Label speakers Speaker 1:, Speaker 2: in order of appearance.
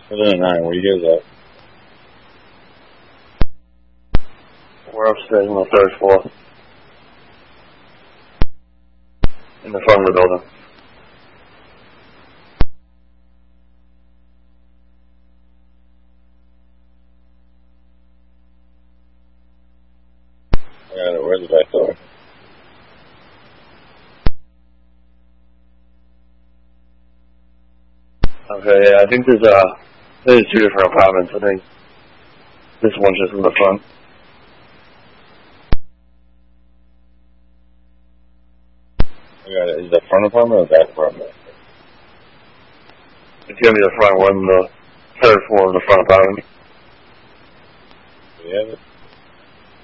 Speaker 1: 709, where you guys at?
Speaker 2: We're upstairs on the 3rd floor. In the front of the building.
Speaker 1: Where's the back door?
Speaker 2: Okay, yeah, I think there's 2 different apartments. I think this one's just in the front.
Speaker 1: Is the front apartment or the back apartment?
Speaker 2: It's gonna be the front one, the 3rd floor of the front apartment.
Speaker 1: Do you have it?